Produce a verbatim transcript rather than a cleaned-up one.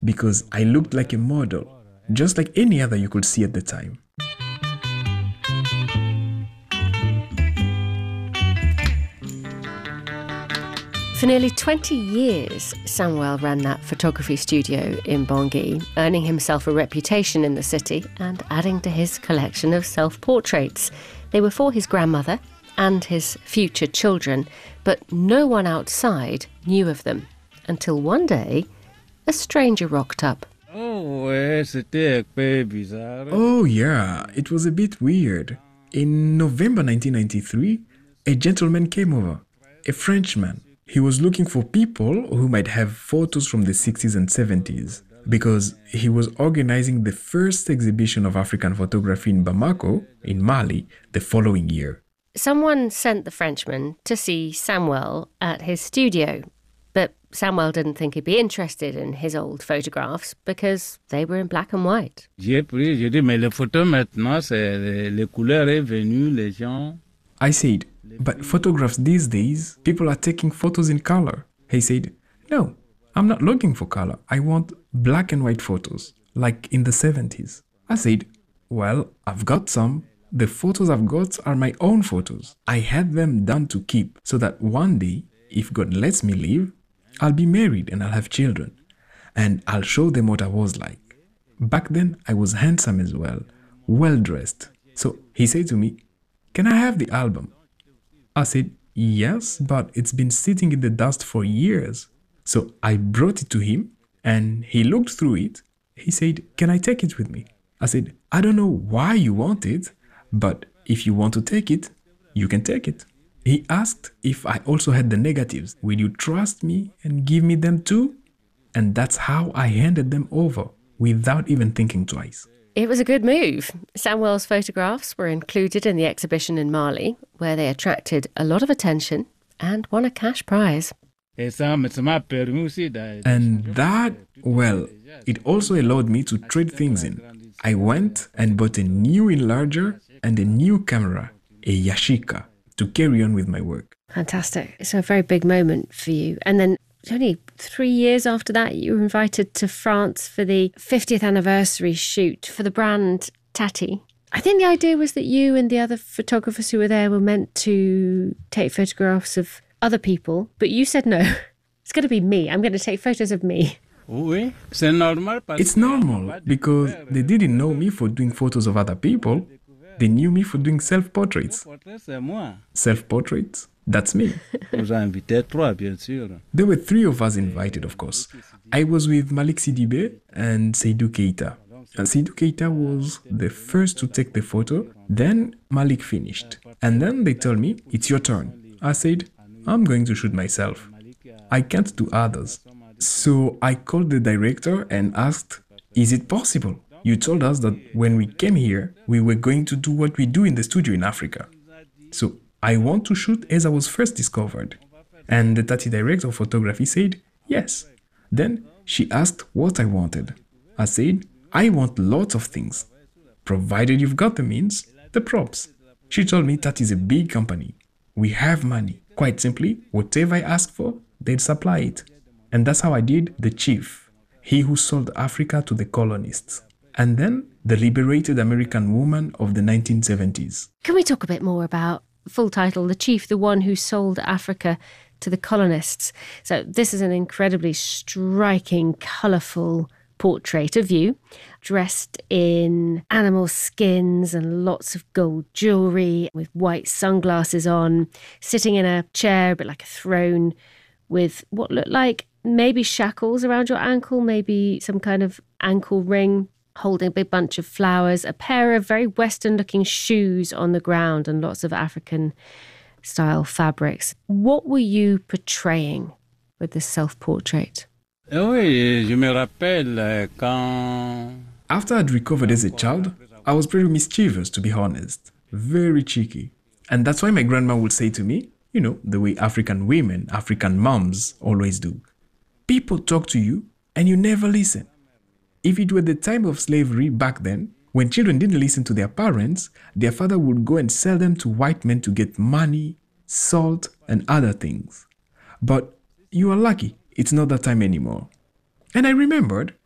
because I looked like a model, just like any other you could see at the time. For nearly twenty years, Samuel ran that photography studio in Bangui, earning himself a reputation in the city and adding to his collection of self-portraits. They were for his grandmother and his future children, but no one outside knew of them until one day a stranger rocked up. Oh, yeah, it was a bit weird. In November nineteen ninety-three, a gentleman came over, a Frenchman. He was looking for people who might have photos from the sixties and seventies because he was organizing the first exhibition of African photography in Bamako, in Mali, the following year. Someone sent the Frenchman to see Samuel at his studio, but Samuel didn't think he'd be interested in his old photographs because they were in black and white. I said, but photographs these days, people are taking photos in color. He said, no, I'm not looking for color. I want black and white photos, like in the seventies. I said, well, I've got some. The photos I've got are my own photos. I had them done to keep so that one day, if God lets me live, I'll be married and I'll have children. And I'll show them what I was like. Back then, I was handsome as well, well-dressed. So he said to me, can I have the album? I said, yes, but it's been sitting in the dust for years. So I brought it to him and he looked through it. He said, can I take it with me? I said, I don't know why you want it, but if you want to take it, you can take it. He asked if I also had the negatives. Will you trust me and give me them too? And that's how I handed them over without even thinking twice. It was a good move. Samuel's photographs were included in the exhibition in Mali, where they attracted a lot of attention and won a cash prize. And that, well, it also allowed me to trade things in. I went and bought a new enlarger and a new camera, a Yashica, to carry on with my work. Fantastic. It's a very big moment for you. And then only three years after that, you were invited to France for the fiftieth anniversary shoot for the brand Tati. I think the idea was that you and the other photographers who were there were meant to take photographs of other people, but you said no. It's going to be me. I'm going to take photos of me. It's normal because they didn't know me for doing photos of other people. They knew me for doing self-portraits. Self-portraits? That's me. There were three of us invited, of course. I was with Malik Sidibé and Seydou Keita. And Seydou Keita was the first to take the photo. Then Malik finished. And then they told me, it's your turn. I said, I'm going to shoot myself. I can't do others. So I called the director and asked, is it possible? You told us that when we came here, we were going to do what we do in the studio in Africa. So I want to shoot as I was first discovered. And the Tati director of photography said, yes. Then she asked what I wanted. I said, I want lots of things. Provided you've got the means, the props. She told me Tati is a big company. We have money. Quite simply, whatever I ask for, they'd supply it. And that's how I did The Chief, he who sold Africa to the colonists. And then the liberated American woman of the nineteen seventies. Can we talk a bit more about full title, The Chief, the one who sold Africa to the colonists? So this is an incredibly striking, colourful portrait of you, dressed in animal skins and lots of gold jewellery, with white sunglasses on, sitting in a chair, a bit like a throne, with what looked like maybe shackles around your ankle, maybe some kind of ankle ring, holding a big bunch of flowers, a pair of very Western-looking shoes on the ground and lots of African-style fabrics. What were you portraying with this self-portrait? After I'd recovered as a child, I was pretty mischievous, to be honest. Very cheeky. And that's why my grandma would say to me, you know, the way African women, African moms always do. People talk to you and you never listen. If it were the time of slavery back then, when children didn't listen to their parents, their father would go and sell them to white men to get money, salt, and other things. But you are lucky, it's not that time anymore. And I remembered